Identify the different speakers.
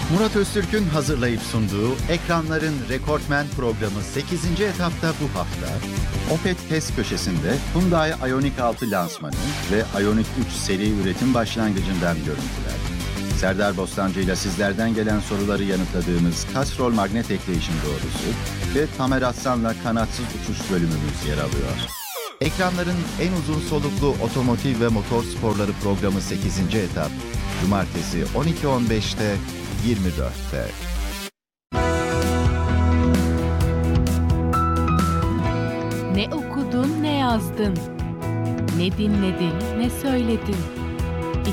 Speaker 1: Murat Öztürk'ün hazırlayıp sunduğu Ekranların Rekortmen programı 8. etapta bu hafta Opet test köşesinde Hyundai Ioniq 6 lansmanı ve Ioniq 3 seri üretim başlangıcından görüntüler. Serdar Bostancı ile sizlerden gelen soruları yanıtladığımız Castrol magnet ekleyişim doğrusu ve Tamer Aslan'la kanatsız uçuş bölümümüz yer alıyor. Ekranların en uzun soluklu otomotiv ve motor sporları programı 8. etap, Cumartesi 12.15'te, 24'te.
Speaker 2: Ne okudun, ne yazdın, ne dinledin, ne söyledin.